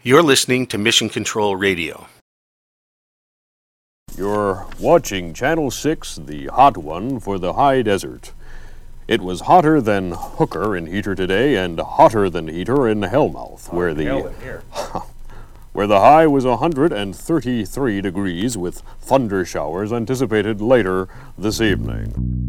You're listening to Mission Control Radio. You're watching Channel 6, the hot one for the high desert. It was hotter than Hooker in Heater today and hotter than Heater in Hellmouth, where the high was 133 degrees with thunder showers anticipated later this evening.